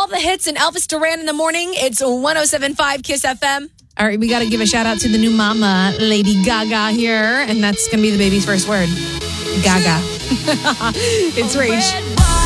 all the hits and Elvis Duran in the morning. It's 107.5 Kiss FM. All right, we got to give a shout out to the new mama, Lady Gaga here. And that's going to be the baby's first word. Gaga. It's Rage.